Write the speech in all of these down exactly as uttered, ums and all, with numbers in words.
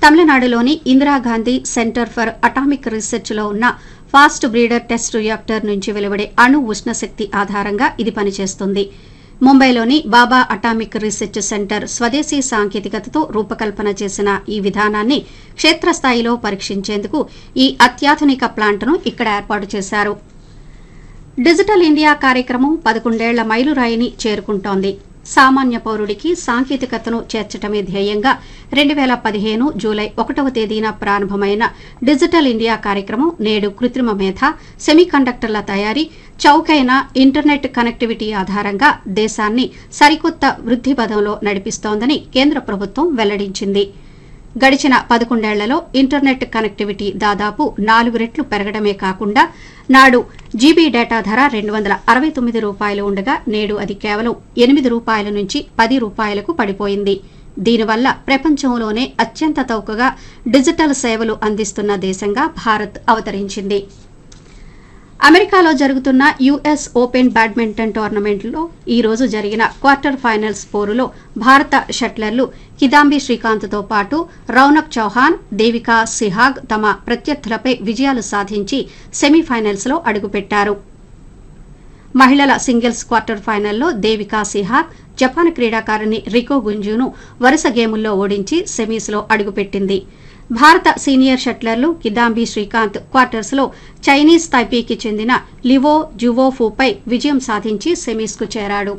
తమిళనాడులోని Indira Gandhi centre for atomic రీసెర్చ్లో ఉన్న fast breeder test reactor నుంచి వెలువడే అణు ఉష్ణశక్తి ఆధారంగా ఇది పనిచేస్తుంది. ముంబైలోని బాబా అటామిక్ రీసెర్చ్ సెంటర్ స్వదేశీ సాంకేతికతతో రూపకల్పన చేసిన ఈ విధానాన్ని క్షేత్రస్థాయిలో పరీక్షించేందుకు ఈ అత్యాధునిక ప్లాంట్ను ఇక్కడ ఏర్పాటు చేశారు. డిజిటల్ ఇండియా కార్యక్రమం పదకొండేళ్ల మైలురాయిని చేరుకుంటోంది. సామాన్య పౌరుడికి సాంకేతికతను చేర్చడమే ధ్యేయంగా రెండు వేల పదిహేను జూలై ఒకటవ తేదీన ప్రారంభమైన డిజిటల్ ఇండియా కార్యక్రమం నేడు కృత్రిమ మేధ, సెమీకండక్టర్ల తయారీ, చౌకైన ఇంటర్నెట్ కనెక్టివిటీ ఆధారంగా దేశాన్ని సరికొత్త వృద్ధి పథంలో నడిపిస్తోందని కేంద్ర ప్రభుత్వం వెల్లడించింది. గడిచిన పదకొండేళ్లలో ఇంటర్నెట్ కనెక్టివిటీ దాదాపు నాలుగు రెట్లు పెరగడమే కాకుండా నాడు జీబీ డేటా ధర రెండు వందల అరవై తొమ్మిది రూపాయలు ఉండగా నేడు అది కేవలం ఎనిమిది రూపాయల నుంచి పది రూపాయలకు పడిపోయింది. దీనివల్ల ప్రపంచంలోనే అత్యంత చౌకగా డిజిటల్ సేవలు అందిస్తున్న దేశంగా భారత్ అవతరించింది. అమెరికాలో జరుగుతున్న యుఎస్ ఓపెన్ బ్యాడ్మింటన్ టోర్నమెంట్లో ఈ రోజు జరిగిన క్వార్టర్ ఫైనల్స్ పోరులో భారత షట్లర్లు కిదాంబి శ్రీకాంత్తో పాటు రౌనక్ చౌహాన్, దేవికా సిహాగ్ తమ ప్రత్యర్థులపై విజయాలు సాధించి సెమీఫైనల్స్లో అడుగుపెట్టారు. మహిళల సింగిల్స్ క్వార్టర్ ఫైనల్లో దేవికా సిహాగ్ జపాన్ క్రీడాకారిణి రికో గుంజును వరుస గేముల్లో ఓడించి సెమీస్లో అడుగుపెట్టింది. భారత సీనియర్ షట్లర్లు కిదాంబి శ్రీకాంత్ క్వార్టర్స్లో చైనీస్ తైపీకి చెందిన లివో జువోఫుపై విజయం సాధించి సెమీస్కు చేరాడు.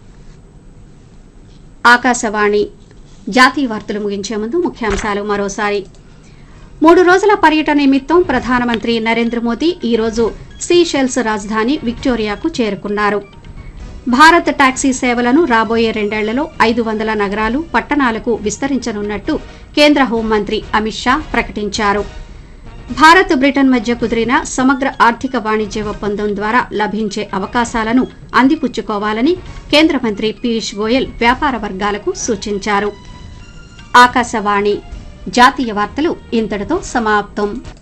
ఆకాశవాణి జాతీయ వార్తలు ముగించే ముందు ముఖ్యాంశాలు మరోసారి. మూడు రోజుల పర్యటన నిమిత్తం ప్రధానమంత్రి నరేంద్ర మోదీ ఈరోజు సీషెల్స్ రాజధాని విక్టోరియాకు చేరుకున్నారు. భారత్ టాక్సీ సేవలను రాబోయే రెండేళ్లలో ఐదు వందల నగరాలు, పట్టణాలకు విస్తరించనున్నట్టు కేంద్ర హోంమంత్రి అమిత్ షా ప్రకటించారు. భారత్ బ్రిటన్ మధ్య కుదిరిన సమగ్ర ఆర్థిక వాణిజ్య ఒప్పందం ద్వారా లభించే అవకాశాలను అందిపుచ్చుకోవాలని కేంద్ర మంత్రి పీయూష్ గోయల్ వ్యాపార వర్గాలకు సూచించారు. ఆకాశవాణి జాతీయ వార్తలు ఇంతటితో సమాప్తం.